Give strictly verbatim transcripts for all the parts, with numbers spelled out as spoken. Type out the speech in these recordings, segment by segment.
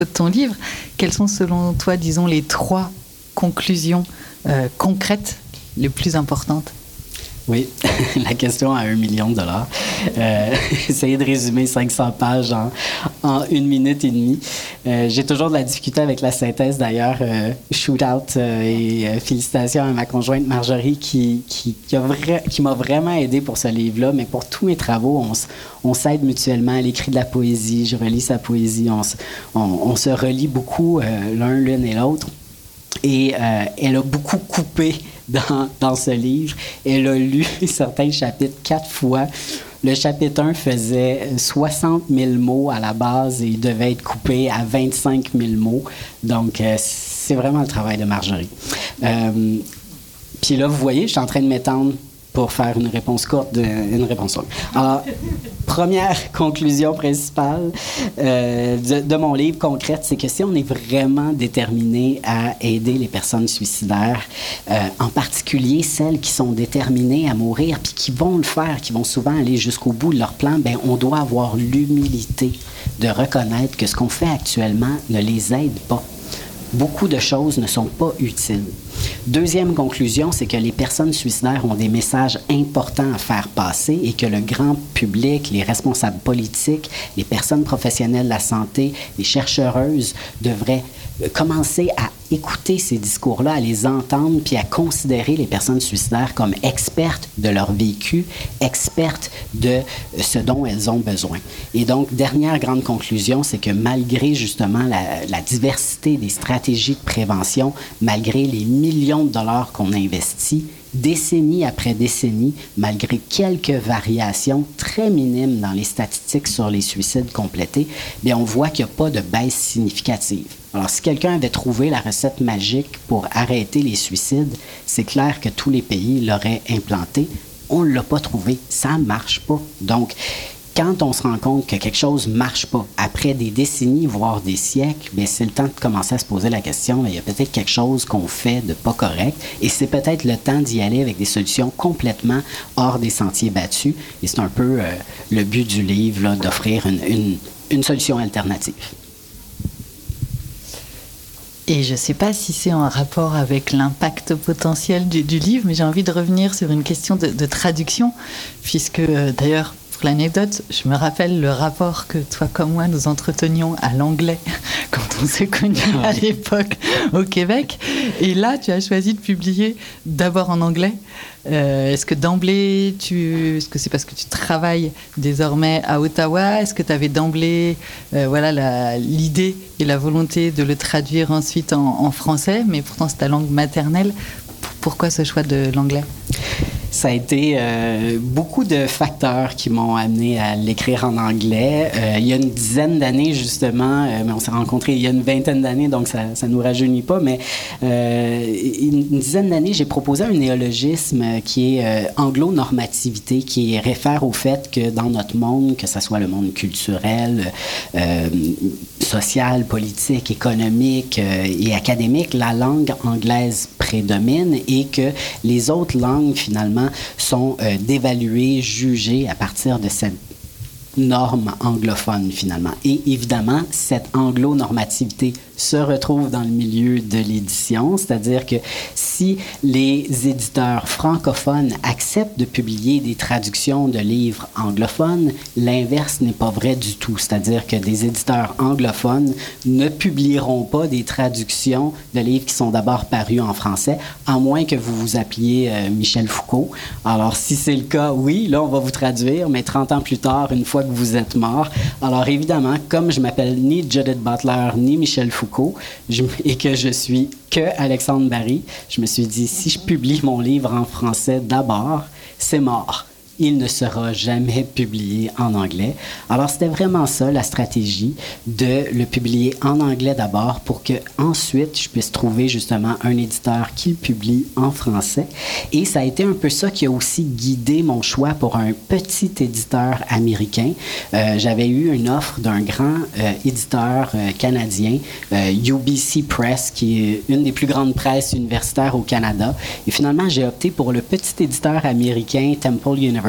de ton livre. Quelles sont selon toi, disons, les trois conclusions euh, concrètes les plus importantes? Oui, la question à un million de dollars. Euh, essayer de résumer cinq cents pages en, en une minute et demie. Euh, j'ai toujours de la difficulté avec la synthèse, d'ailleurs. Euh, shoot out euh, et euh, félicitations à ma conjointe Marjorie qui, qui, qui, a vra- qui m'a vraiment aidé pour ce livre-là. Mais pour tous mes travaux, on, s- on s'aide mutuellement. Elle écrit de la poésie, je relis sa poésie. On, s- on, on se relie beaucoup euh, l'un, l'une et l'autre. Et euh, elle a beaucoup coupé dans, dans ce livre. Elle a lu certains chapitres quatre fois. Le chapitre un faisait soixante mille mots à la base et il devait être coupé à vingt-cinq mille mots. Donc, euh, c'est vraiment le travail de Marjorie. Euh, Puis là, vous voyez, je suis en train de m'étendre pour faire une réponse courte, de, une réponse longue. Alors, première conclusion principale euh, de, de mon livre concrète, c'est que si on est vraiment déterminé à aider les personnes suicidaires, euh, en particulier celles qui sont déterminées à mourir, puis qui vont le faire, qui vont souvent aller jusqu'au bout de leur plan, ben on doit avoir l'humilité de reconnaître que ce qu'on fait actuellement ne les aide pas. Beaucoup de choses ne sont pas utiles. Deuxième conclusion, c'est que les personnes suicidaires ont des messages importants à faire passer et que le grand public, les responsables politiques, les personnes professionnelles de la santé, les chercheuses devraient commencer à écouter ces discours-là, à les entendre, puis à considérer les personnes suicidaires comme expertes de leur vécu, expertes de ce dont elles ont besoin. Et donc, dernière grande conclusion, c'est que malgré justement la, la diversité des stratégies de prévention, malgré les millions de dollars qu'on investit, décennie après décennie, malgré quelques variations très minimes dans les statistiques sur les suicides complétés, bien, on voit qu'il n'y a pas de baisse significative. Alors, si quelqu'un avait trouvé la recette magique pour arrêter les suicides, c'est clair que tous les pays l'auraient implanté. On ne l'a pas trouvé. Ça ne marche pas. Donc, quand on se rend compte que quelque chose ne marche pas, après des décennies, voire des siècles, bien, c'est le temps de commencer à se poser la question, il y a peut-être quelque chose qu'on fait de pas correct, et c'est peut-être le temps d'y aller avec des solutions complètement hors des sentiers battus. Et c'est un peu euh, le but du livre, là, d'offrir une, une, une solution alternative. Et je ne sais pas si c'est en rapport avec l'impact potentiel du, du livre, mais j'ai envie de revenir sur une question de, de traduction, puisque euh, d'ailleurs, pour l'anecdote, je me rappelle le rapport que toi comme moi nous entretenions à l'anglais quand on s'est connus à l'époque au Québec. Et là, tu as choisi de publier d'abord en anglais. Euh, est-ce que d'emblée, tu... est-ce que c'est parce que tu travailles désormais à Ottawa? Est-ce que tu avais d'emblée euh, voilà, la, l'idée et la volonté de le traduire ensuite en, en français, mais pourtant c'est ta langue maternelle? Pourquoi ce choix de l'anglais? Ça a été euh, beaucoup de facteurs qui m'ont amené à l'écrire en anglais. Euh, il y a une dizaine d'années, justement, euh, mais on s'est rencontrés il y a une vingtaine d'années, donc ça ne nous rajeunit pas, mais euh, une, une dizaine d'années, j'ai proposé un néologisme qui est euh, anglo-normativité, qui réfère au fait que dans notre monde, que ce soit le monde culturel, euh, social, politique, économique euh, et académique, la langue anglaise prédomine et que les autres langues, finalement, sont euh, dévaluées, jugées à partir de cette norme anglophone, finalement. Et évidemment, cette anglo-normativité se retrouve dans le milieu de l'édition, c'est-à-dire que si les éditeurs francophones acceptent de publier des traductions de livres anglophones, l'inverse n'est pas vrai du tout, c'est-à-dire que des éditeurs anglophones ne publieront pas des traductions de livres qui sont d'abord parus en français, à moins que vous vous appeliez euh, Michel Foucault. Alors, si c'est le cas, oui, là, on va vous traduire, mais trente ans plus tard, une fois que vous êtes mort. Alors, évidemment, comme je m'appelle ni Judith Butler, ni Michel Foucault, Je, et que je suis que Alexandre Barry, je me suis dit, si je publie mon livre en français d'abord, c'est mort. Il ne sera jamais publié en anglais. Alors, c'était vraiment ça, la stratégie, de le publier en anglais d'abord pour que ensuite je puisse trouver justement un éditeur qui le publie en français. Et ça a été un peu ça qui a aussi guidé mon choix pour un petit éditeur américain. Euh, j'avais eu une offre d'un grand euh, éditeur euh, canadien, euh, U B C Press, qui est une des plus grandes presses universitaires au Canada. Et finalement, j'ai opté pour le petit éditeur américain Temple University,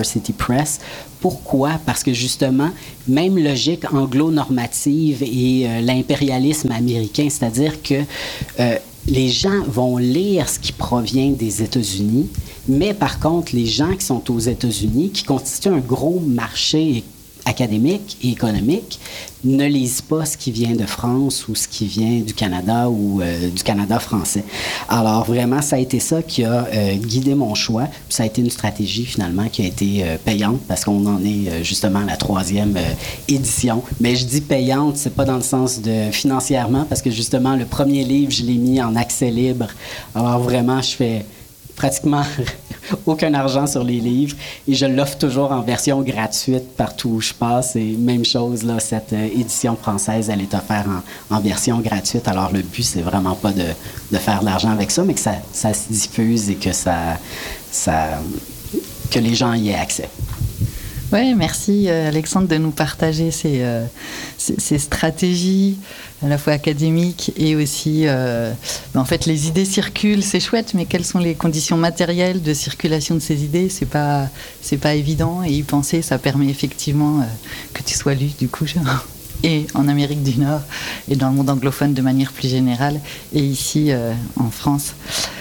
Varsity Press. Pourquoi? Parce que justement, même logique anglo-normative et euh, l'impérialisme américain, c'est-à-dire que euh, les gens vont lire ce qui provient des États-Unis, mais par contre, les gens qui sont aux États-Unis, qui constituent un gros marché académique et économique, ne lisent pas ce qui vient de France ou ce qui vient du Canada ou euh, du Canada français. Alors vraiment, ça a été ça qui a euh, guidé mon choix. Puis ça a été une stratégie finalement qui a été euh, payante parce qu'on en est euh, justement à la troisième euh, édition. Mais je dis payante, c'est pas dans le sens de financièrement parce que justement le premier livre, je l'ai mis en accès libre. Alors vraiment, je fais pratiquement aucun argent sur les livres et je l'offre toujours en version gratuite partout où je passe. Et même chose, là, cette euh, édition française, elle est offerte en, en version gratuite. Alors le but, c'est vraiment pas de, de faire de l'argent avec ça, mais que ça, ça se diffuse et que, ça, ça, que les gens y aient accès. Oui, merci Alexandre de nous partager ces, euh, ces, ces stratégies à la fois académiques et aussi, euh, en fait, les idées circulent, c'est chouette, mais quelles sont les conditions matérielles de circulation de ces idées? C'est pas, c'est pas évident, et y penser, ça permet effectivement euh, que tu sois lu, du coup, et en Amérique du Nord, et dans le monde anglophone de manière plus générale, et ici euh, en France.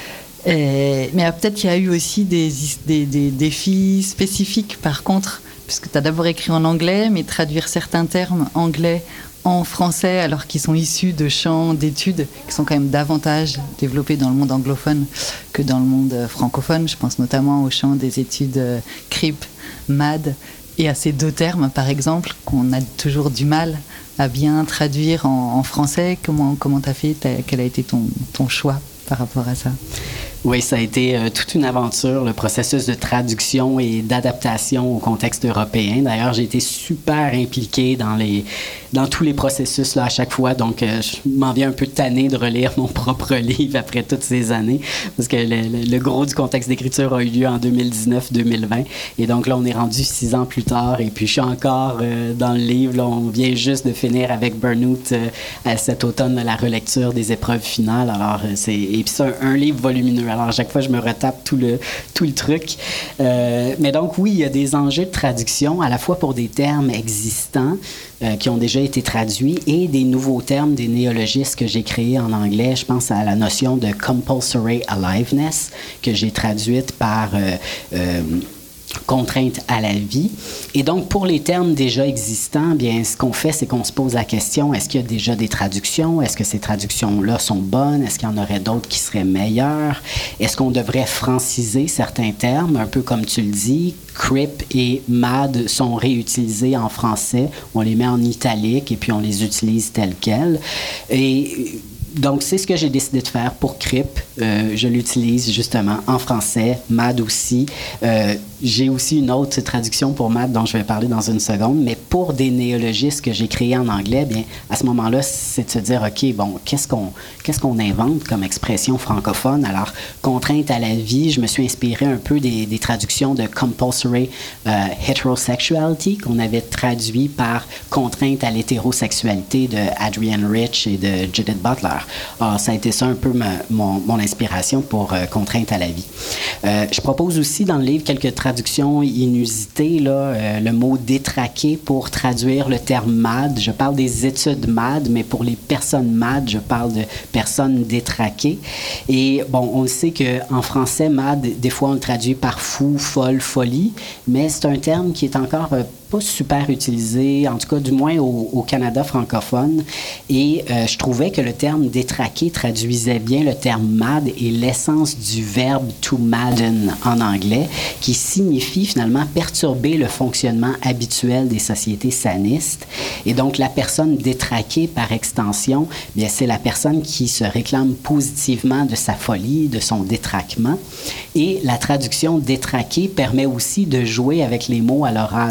Et, mais peut-être qu'il y a eu aussi des, des, des défis spécifiques, par contre, puisque tu as d'abord écrit en anglais, mais traduire certains termes anglais en français, alors qu'ils sont issus de champs d'études qui sont quand même davantage développés dans le monde anglophone que dans le monde francophone. Je pense notamment au champ des études euh, C R I P, M A D, et à ces deux termes, par exemple, qu'on a toujours du mal à bien traduire en, en français. Comment comment t'as fait? T'as, quel a été ton, ton choix par rapport à ça? Oui, ça a été euh, toute une aventure, le processus de traduction et d'adaptation au contexte européen. D'ailleurs, j'ai été super impliqué dans, les, dans tous les processus là, à chaque fois. Donc, euh, je m'en viens un peu tanné de relire mon propre livre après toutes ces années, parce que le, le, le gros du contexte d'écriture a eu lieu en deux mille dix-neuf deux mille vingt. Et donc là, on est rendu six ans plus tard, et puis je suis encore euh, dans le livre. Là, on vient juste de finir avec Burnout euh, à cet automne la relecture des épreuves finales. Alors, c'est, et puis c'est un, un livre volumineux. Alors, à chaque fois, je me retape tout le, tout le truc. Euh, mais donc, oui, il y a des enjeux de traduction, à la fois pour des termes existants euh, qui ont déjà été traduits et des nouveaux termes, des néologismes que j'ai créés en anglais. Je pense à la notion de compulsory aliveness que j'ai traduite par... Euh, euh, contrainte à la vie. Et donc, pour les termes déjà existants, bien, ce qu'on fait, c'est qu'on se pose la question, est-ce qu'il y a déjà des traductions? Est-ce que ces traductions-là sont bonnes? Est-ce qu'il y en aurait d'autres qui seraient meilleures? Est-ce qu'on devrait franciser certains termes? Un peu comme tu le dis, C R I P et M A D sont réutilisés en français. On les met en italique et puis on les utilise tels quels. Et... donc, c'est ce que j'ai décidé de faire pour C R I P. Euh, je l'utilise justement en français, M A D aussi. Euh, j'ai aussi une autre traduction pour M A D dont je vais parler dans une seconde, mais pour des néologismes que j'ai créés en anglais, bien, à ce moment-là, c'est de se dire, OK, bon, qu'est-ce qu'on, qu'est-ce qu'on invente comme expression francophone? Alors, contrainte à la vie, je me suis inspiré un peu des, des traductions de compulsory uh, heterosexuality qu'on avait traduit par contrainte à l'hétérosexualité de Adrienne Rich et de Judith Butler. Alors, ça a été ça un peu ma, mon, mon inspiration pour euh, contrainte à la vie. Euh, je propose aussi dans le livre quelques traductions inusitées, là, euh, le mot détraqué pour traduire le terme M A D. Je parle des études M A D, mais pour les personnes M A D, je parle de personnes détraquées. Et bon, on sait qu'en français, M A D, des fois on le traduit par fou, folle, folie, mais c'est un terme qui est encore euh, pas super utilisé, en tout cas du moins au, au Canada francophone. Et euh, je trouvais que le terme détraqué traduisait bien le terme mad et l'essence du verbe to madden en anglais, qui signifie finalement perturber le fonctionnement habituel des sociétés sanistes. Et donc la personne détraquée par extension, bien c'est la personne qui se réclame positivement de sa folie, de son détraquement. Et la traduction détraqué permet aussi de jouer avec les mots à l'oral, c'est-à-dire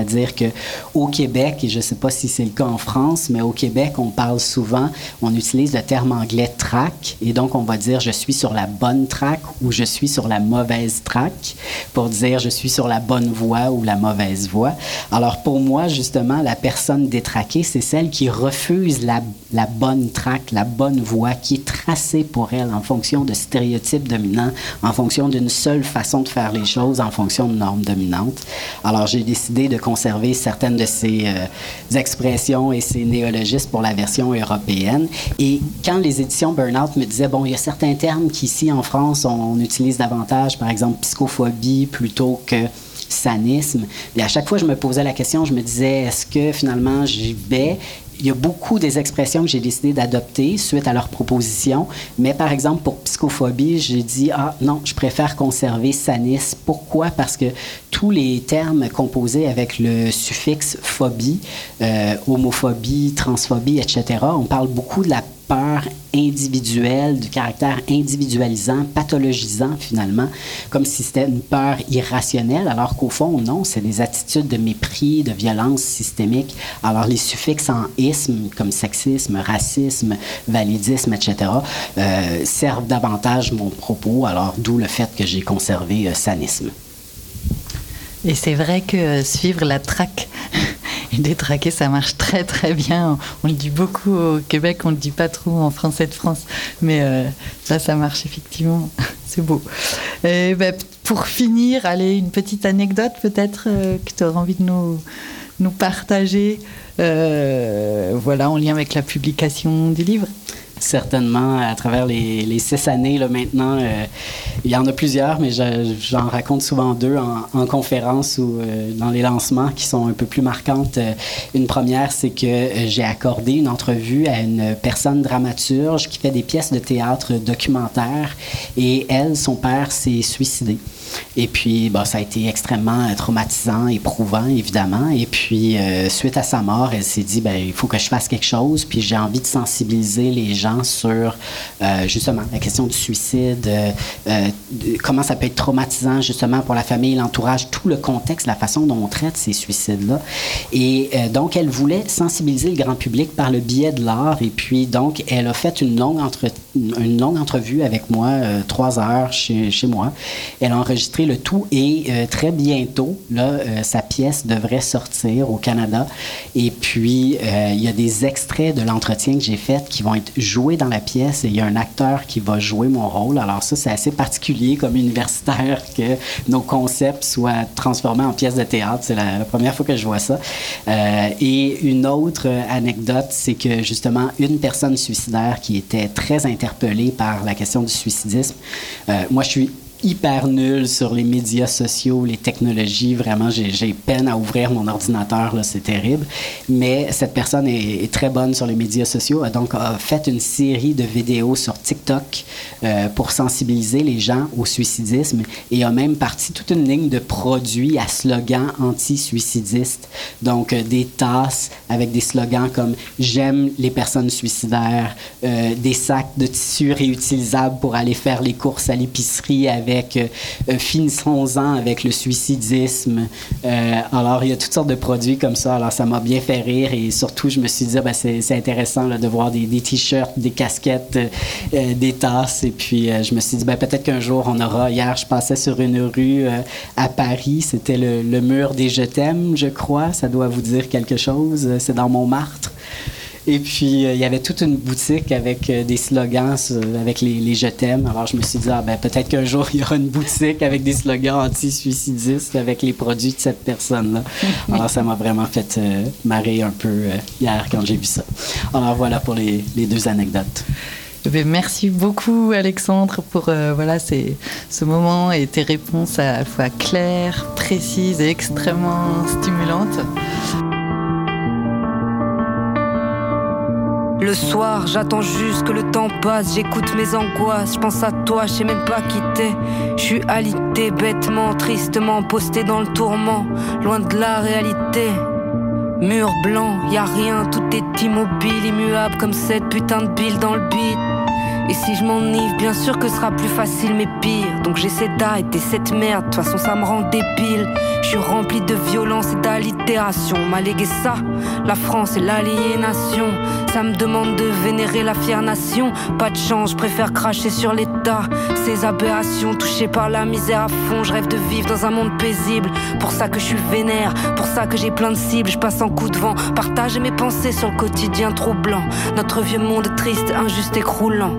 c'est-à-dire qu'au Québec, et je ne sais pas si c'est le cas en France, mais au Québec, on parle souvent, on utilise le terme anglais « track », et donc on va dire « je suis sur la bonne track » ou « je suis sur la mauvaise track » pour dire « je suis sur la bonne voie » ou « la mauvaise voie ». Alors pour moi, justement, la personne détraquée, c'est celle qui refuse la, la bonne track, la bonne voie qui est tracée pour elle en fonction de stéréotypes dominants, en fonction d'une seule façon de faire les choses, en fonction de normes dominantes. Alors, j'ai décidé de conserver certaines de ces euh, expressions et ces néologismes pour la version européenne. Et quand les éditions Burnout me disaient, bon, il y a certains termes qu'ici, en France, on, on utilise davantage, par exemple, psychophobie plutôt que sanisme. Et à chaque fois, je me posais la question, je me disais, est-ce que finalement, j'y vais? Il y a beaucoup des expressions que j'ai décidé d'adopter suite à leurs propositions, mais par exemple, pour psychophobie, j'ai dit, ah non, je préfère conserver sanisme. Pourquoi? Parce que tous les termes composés avec le suffixe phobie, euh, homophobie, transphobie, et cetera, on parle beaucoup de la peur individuelle, du caractère individualisant, pathologisant finalement, comme si c'était une peur irrationnelle, alors qu'au fond, non, c'est des attitudes de mépris, de violence systémique. Alors les suffixes en isme, comme sexisme, racisme, validisme, et cetera, euh, servent davantage mon propos, alors d'où le fait que j'ai conservé euh, sanisme. Et c'est vrai que suivre la traque et détraquer, ça marche très très bien. On le dit beaucoup au Québec, on le dit pas trop en français de France, mais euh, là ça marche effectivement. C'est beau. Et ben, pour finir, allez, une petite anecdote peut-être euh, que tu aurais envie de nous, nous partager, euh, voilà, en lien avec la publication du livre. Certainement, à travers les, les six années, là, maintenant, euh, il y en a plusieurs, mais je, j'en raconte souvent deux en, en conférence ou euh, dans les lancements qui sont un peu plus marquantes. Euh, une première, c'est que euh, j'ai accordé une entrevue à une personne dramaturge qui fait des pièces de théâtre documentaires et elle, son père, s'est suicidé. Et puis, bon, ça a été extrêmement traumatisant, éprouvant, évidemment. Et puis, euh, suite à sa mort, elle s'est dit, ben, il faut que je fasse quelque chose. Puis, j'ai envie de sensibiliser les gens sur, euh, justement, la question du suicide, euh, euh, comment ça peut être traumatisant, justement, pour la famille, l'entourage, tout le contexte, la façon dont on traite ces suicides-là. Et euh, donc, elle voulait sensibiliser le grand public par le biais de l'art. Et puis, donc, elle a fait une longue, entre, une longue entrevue avec moi, euh, trois heures chez, chez moi. Elle a enregistré le tout et euh, très bientôt, là, euh, sa pièce devrait sortir au Canada. Et puis, euh, il y a des extraits de l'entretien que j'ai fait qui vont être joués dans la pièce et il y a un acteur qui va jouer mon rôle. Alors ça, c'est assez particulier comme universitaire que nos concepts soient transformés en pièces de théâtre. C'est la, la première fois que je vois ça. Euh, et une autre anecdote, c'est que justement, une personne suicidaire qui était très interpellée par la question du suicidisme, euh, moi, je suis hyper nul sur les médias sociaux, les technologies. Vraiment, j'ai, j'ai peine à ouvrir mon ordinateur, là, c'est terrible. Mais cette personne est, est très bonne sur les médias sociaux, a donc a fait une série de vidéos sur TikTok euh, pour sensibiliser les gens au suicidisme et a même parti toute une ligne de produits à slogans anti-suicidistes. Donc, euh, des tasses avec des slogans comme « J'aime les personnes suicidaires euh, », des sacs de tissu réutilisables pour aller faire les courses à l'épicerie avec avec euh, finissons-en avec le suicidisme. Euh, alors, il y a toutes sortes de produits comme ça. Alors, ça m'a bien fait rire et surtout, je me suis dit, ben, c'est, c'est intéressant là, de voir des, des t-shirts, des casquettes, euh, des tasses. Et puis, euh, je me suis dit, ben, peut-être qu'un jour, on aura... Hier, je passais sur une rue euh, à Paris. C'était le, le mur des Je t'aime, je crois. Ça doit vous dire quelque chose. C'est dans Montmartre. Et puis, euh, il y avait toute une boutique avec euh, des slogans euh, avec les, les « Je t'aime ». Alors, je me suis dit, ah, ben, peut-être qu'un jour, il y aura une boutique avec des slogans anti-suicidistes avec les produits de cette personne-là. Alors, ça m'a vraiment fait euh, marrer un peu euh, hier quand j'ai vu ça. Alors, voilà pour les, les deux anecdotes. Merci beaucoup, Alexandre, pour euh, voilà, ces, ce moment et tes réponses à la fois claires, précises et extrêmement stimulantes. Le soir, j'attends juste que le temps passe, j'écoute mes angoisses, je pense à toi, je sais même pas qui t'es. Je suis alité, bêtement, tristement, posté dans le tourment, loin de la réalité. Mur blanc, y a rien, tout est immobile, immuable comme cette putain de bille dans le beat. Et si je m'enivre, bien sûr que ce sera plus facile mais pire. Donc j'essaie d'arrêter cette merde, de toute façon ça me rend débile. Je suis rempli de violence et d'allitération. On m'a légué ça, la France et l'aliénation. Ça me demande de vénérer la fière nation. Pas de chance, je préfère cracher sur l'État. Ces aberrations touchées par la misère à fond. Je rêve de vivre dans un monde paisible. Pour ça que je suis vénère, pour ça que j'ai plein de cibles. Je passe en coup de vent, partage mes pensées sur le quotidien troublant. Notre vieux monde triste, injuste et croulant.